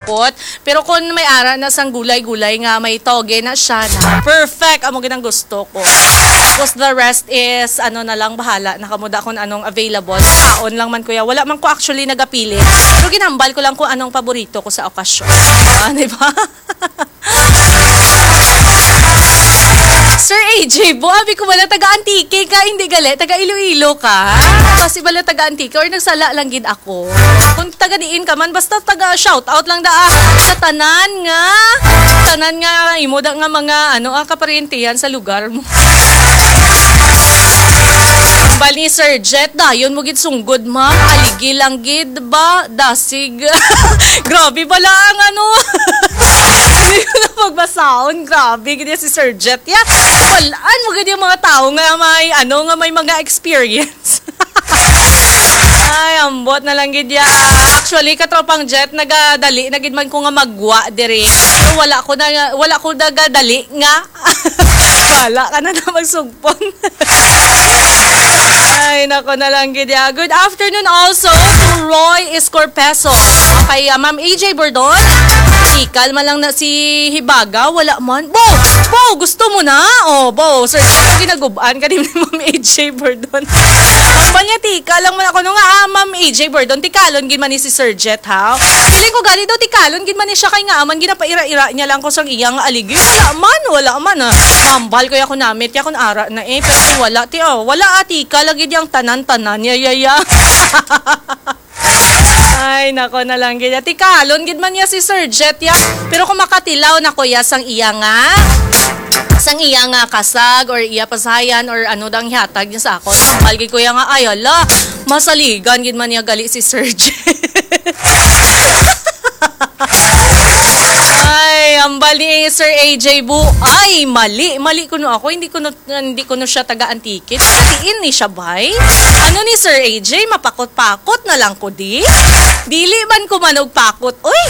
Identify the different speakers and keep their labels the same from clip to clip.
Speaker 1: malambot. Pero kung may ara na sang gulay-gulay nga may toge na siya na perfect amo ginang gusto ko. Tapos the rest is ano na lang bahala nakamuda kung anong available. Kaon lang man kuya. Wala man ko actually nagapili. Pero ginambal ko lang kung anong paborito ko sa okasyon. Diba? Sir AJ, buhabi ko wala taga-antike ka, hindi gali, taga-Iloilo ka. Kasi wala taga-antike or nagsala lang gid ako. Kung taga-diin ka man, basta taga-shoutout lang sa tanan nga, imo da nga mga kaparintihan sa lugar mo. Bal ni Sir Jet, dayon mo gid sunggod ma, aligi lang gid ba, dasig. Grabe bala ang hindi ko na magbasahon, grabe gid si Sir Jet. Ya, walaan mo gid yung mga tao nga may mga experience. Ay, ambot na lang gid ya. Actually, katropang Jet nagadali na gid man ko nga magwa dire. So, wala ko nagadali nga. Wala ka na magsugpon. Ay, nako na lang gid ya. Good afternoon also to Roy Escorpeso. Kay Ma'am AJ Bordon. Ikal man lang na si Hibaga, wala man. Bo, gusto mo na? Bo, sir, ginagubaan ka din ni Ma'am AJ Bordon. Ang niya, tika lang man ako nung Ma'am AJ Bordon, tikalon gin man ni si Sir Jet, ha? Piling ko gali daw, tikalon gin man ni siya kay nga aman, ginapaira-ira niya lang ko sang iyang aligi. Wala man, ha? Mambal ko yakon namit, yakon ara na pero wala, tika lagi diyang tanan-tanan, yaya. Ay, nako na lang gid. Tikalon gid man niya si Sir Jet ya. Pero kung makatilaw na ko ya sang iya nga kasag or iya pasayan or dang hihatag niya sa ako. Balgi ko ya nga ay ala, masaligan gid man niya gali si Sir Jet. Ay, ang bali Sir AJ Bu. Ay, mali kuno ako. Hindi kuno siya taga-antike. Tiin ni siya bay. Ni Sir AJ, mapakot-pakot na lang ko di. Dili man ko manog pakot. Uy.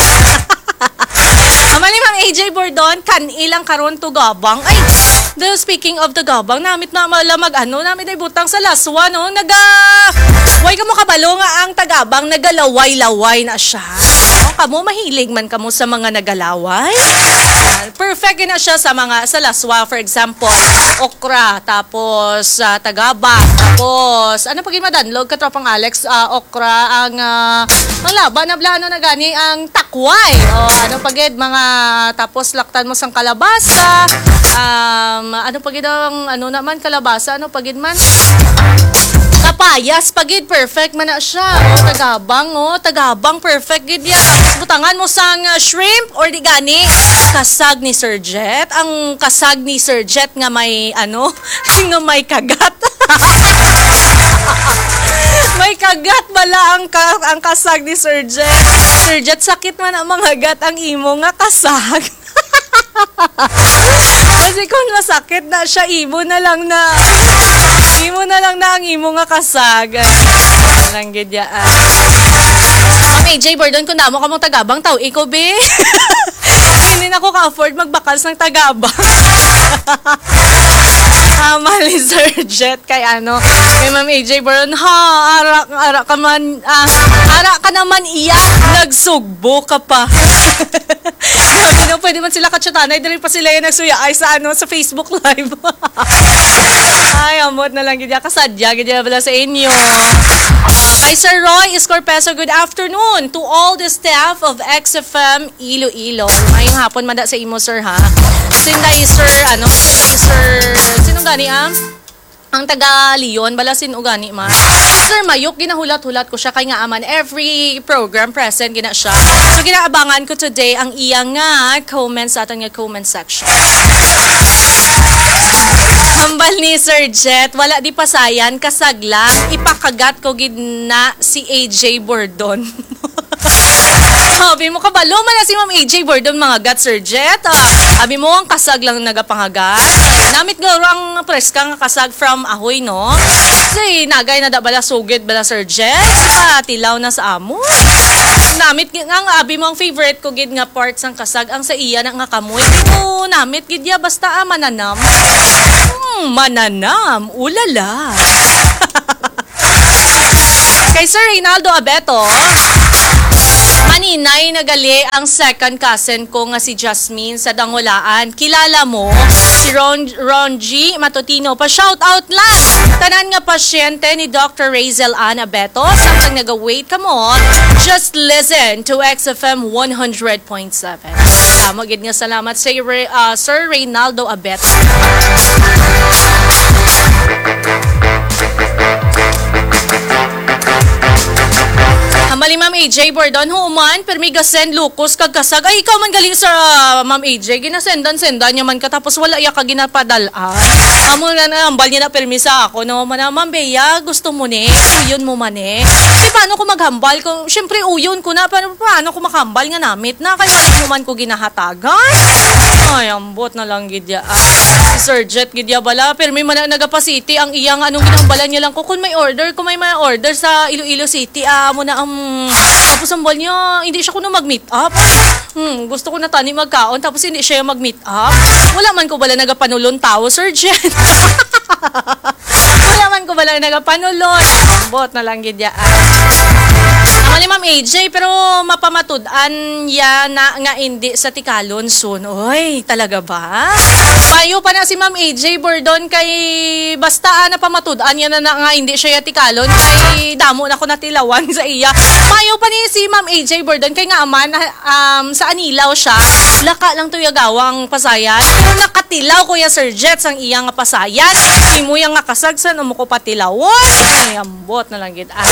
Speaker 1: Amali Ma'am AJ Bordon, ilang karon to gabang. Ay, speaking of the gabang, namit na malamag namit ay butang sa laswa way ka mo kabalo nga ang tagabang nagalaway-laway na siya. Kamo mahilig man kamo sa mga nagalaway. Perfect na siya sa laswa, for example, okra, tapos tagabang, tapos ano pagin madanlog katropang Alex, okra ang laba na blano na gani ang takway. Ano pagid mga tapos laktan mo sang kalabasa. Ano pagid ang naman kalabasa, ano pagid man kapayas pagid perfect man na siya. Tagabang perfect gid ya. Butangan mo sang shrimp or di gani kasag ni Sir Jet. Ang kasag ni Sir Jet nga may nga may kagat. May kagat bala ang kasag ni Sir Jet. Sir Jet, sakit man ang mga gat ang imo nga kasag. Kasi kung masakit na siya, imo na lang na ang imo nga kasag. Lang gidyaan. Ma'am AJ Bordon, kung damo ka mong tagabang, tao, ikaw be. Hindi na ako ka-afford magbakals ng tagabang. Mali Sir Jet kay Ma'am AJ Bordon, ara ka naman iya, nagsugbo ka pa. Pwede man sila katsatanay, dali pa sila yung nagsuya ay sa Facebook Live. Ay, amot na lang gidya kasadya, gidya bala sa inyo. Kay Sir Roy Escorpeso, good afternoon to all the staff of XFM Iloilo. Ngayong hapon manda sa imo, sir, ha? Sinday, sir, sino gani, ang taga Leon, bala sinugani man. Sir Mayok, ginahulat-hulat ko siya kay nga aman every program present gina siya. So ginaabangan ko today ang iyang nga comments sa atong comment section. Hambal ni Sir Jet, wala di pasayan, kasaglang, ipakagat ko gid na si AJ Bordon. Sabi mo, kabalo man na si Ma'am AJ Bordon mga gat, Sir Jet. Sabi mo, ang kasag lang nagapangagat. Namit nga ang preska nga kasag from Ahoy, no? Kasi nagay na da bala sugid bala, Sir Jet. Tilaw na sa amo. Namit nga abi mo ang favorite ko gid nga part sang kasag ang sa iya na nga kamoy. O namit gid ya basta mananam. Mananam, ulala. Kay Sir Reynaldo Abeto, Maninay nagali ang second cousin ko nga si Jasmine sa Dangulaan. Kilala mo si Ronji Matutino. Pa-shout out lang! Tanan nga pasyente ni Dr. Razel Ana Beto. Samtang nag-wait ka mo, just listen to XFM 100.7. Magid nga salamat sa Sir Reynaldo Abet. Mali Ma'am AJ Bordon, human, permiga send Lucas kagkasag. Ay, ikaw man galing sa Ma'am AJ, ginasendan-sendan niya man ka, tapos wala iya ka ginapadalaan. Amo na nambal niya na permisa ako, no? Ma'am Bea, gusto mo ni, uyon mo man eh. Ay, paano ko maghambal? Kung, syempre, uyon ko na, paano ko maghambal nga namit na? Kay balik mo man ko ginahatagan. Ay, ambot na lang gidya. Si Sir Jet gidya bala, permi man na nagapasiti, ang iyang anong ginambalan niya lang ko. Kung may order sa Iloilo City, mo na ang tapos ang bal niya, hindi siya kuno mag-meet up. Gusto ko na tani magkaon, tapos hindi siya mag-meet up. Wala man ko bala nagapanulon tao, Sir Jen. Wala man ko bala nagapanulon. Bot na lang gidya. Mali Ma'am AJ, pero mapamatud-an ya na nga hindi sa tikalon soon. Oy, talaga ba? Mayo pa na si Ma'am AJ Bordon kay basta na pamatud-an ya na nga hindi siya ya tikalon kay damo na ko natilawan sa iya. Mayo pa ni si Ma'am AJ Bordon kay nga aman sa Anilaw siya. Laka lang to yagawang pasayan. Pero nakatilaw ko ya Sir Jets ang iyang pasayan. Di mo yang nga kasagsan o mo ko patilawon. Ay, ambot na lang gid.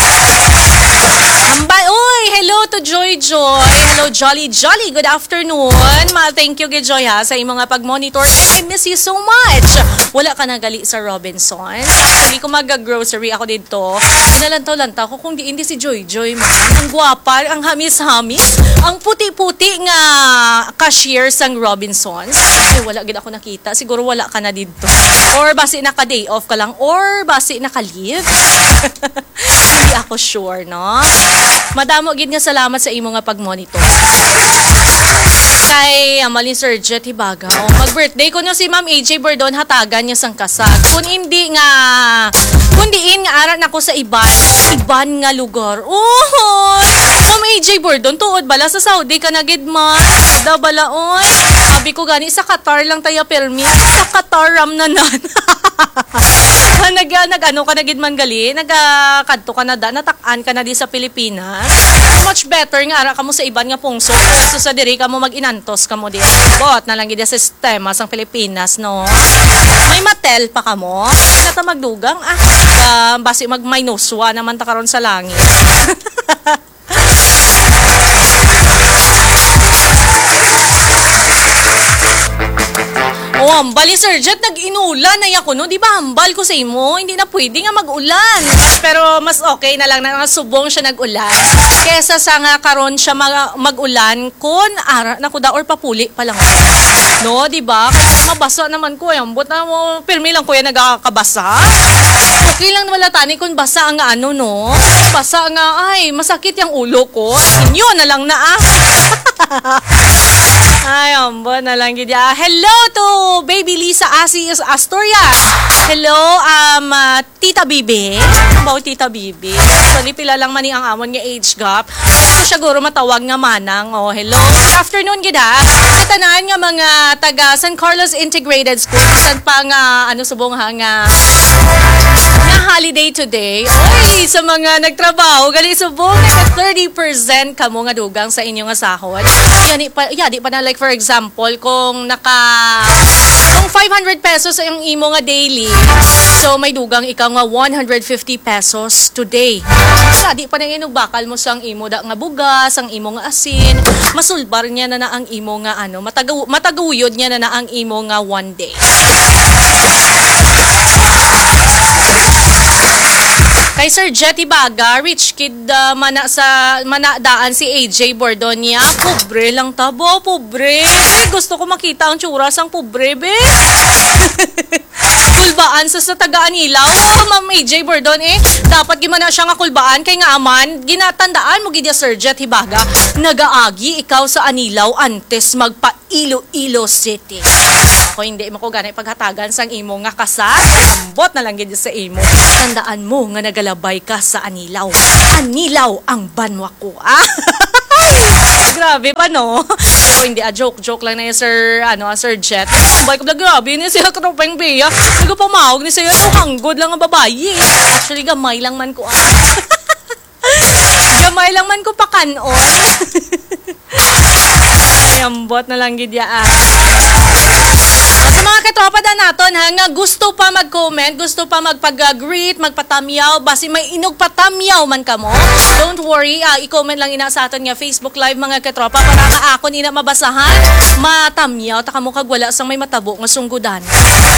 Speaker 1: Uy, hello to Joy. Hello, Jolly. Good afternoon. Thank you, Joy, ha, sa imong pag-monitor. I miss you so much. Wala ka nagali sa Robinson. Hindi ko mag-grocery ako dito. Inalantaw-lantaw ko kung hindi si Joy. Ang gwapa, ang hamis-hamis, ang puti-puti nga cashier sang Robinsons. Ay, wala gid ako nakita. Siguro wala ka na dito. Or basi naka-day off ka lang. Or basi naka-leave. Hindi ako sure, no? Madamo gid nga salamat sa imo nga pag-monitor. Kay Amalin Sir Jet Hibaga. Mag-birthday ko nyo si Ma'am AJ Bordon, hatagan niya sang kasag. Kundiin nga aran ako sa iban nga lugar. Ma'am AJ Bordon, tuod bala sa Saudi ka na gid man. Da bala oy. Sabi ko gani sa Qatar lang tayo permit. Sa Qatar ram na nan. Nag-ano ka na gid man gali, nagkadto ka na da, natak-an ka na di sa Pilipinas. Much better nga ara ka mo sa iban nga pungso. So sa diri ka mo mag-inantos ka mo di. Bot na lang gid sa sistema sang Pilipinas, no. May matel pa ka mo. Nata magdugang basi mag-minuswa naman ta karon sa langit. Hambal Sir Jet, nag-inulan na ako, no? Di ba hambal ko sa imo? Hindi na pwede nga mag-ulan. Pero mas okay na lang na subong siya nag-ulan. Kesa sa nga karon siya mag-ulan kun ara na ko da or papuli pa lang. No, di ba? Mabasa naman ko, ambot na mo. Pirmi lang ko yan nagkakabasa. Okay lang wala tani kun basa nga ano, no? Basa nga, ay, masakit yung ulo ko. Inyo na lang na Ay, ambot na lang gid. Hello to Baby Lisa Asis Asturias. Hello, Tita Bibi. Bao Tita Bibi. Actually, pila lang man ang amon nga age gap. So, siguro matawag nga manang. Hello. Good afternoon gid ha. Tanan nga mga taga San Carlos Integrated School. San pa nga subong nga holiday today. Oy, sa mga nagtrabaho, gali subong na 30% kamo nga dugang sa inyo nga sahod. Di pa na like for example, kung 500 pesos ang imo nga daily, so may dugang ikaw nga 150 pesos today. Di pa na bakal mo sang imo da nga bugas, ang imo nga asin, masulbar niya na ang imo nga mataguyod niya na ang imo nga one day. Kay Sir Jetty Baga, rich kid manadaan si AJ Bordonia. Pobre lang tabo, pobre. Gusto ko makita ang tsura sang pobre, be. Kulbaan sa tagaan Ilaw. Ma'am AJ Bordon dapat gimana siya nga kulbaan kay nga aman, ginatandaan mo gidya Sir Jetty Baga, nagaagi ikaw sa Anilaw antes magpa Iloilo City. Ako hindi mo ko ganay paghatagan sang imo nga kasag. Ambot na lang gid sa imo. Tandaan mo nga nagalabay ka sa Anilaw. Anilaw ang banwa ko. Grabe pa, no? Pero hindi, joke lang na yung Sir Jet. Bay ko bla, grabe niya siya katropang Bea. Nagpamahog ni siya, hanggod lang ang babae. Actually, gamay lang man ko. Gamay lang man ko pa kanon. Ayambot na lang gidya. Sa mga katropa na naton ha, nga gusto pa mag-comment, gusto pa magpag-greet, magpatamyaw, basi may inog patamyaw man ka mo. Don't worry, i-comment lang ina sa aton nga Facebook Live mga katropa para kaakon ina mabasahan, matamyaw, taka mo kag wala sang may matabo nga sunggudan.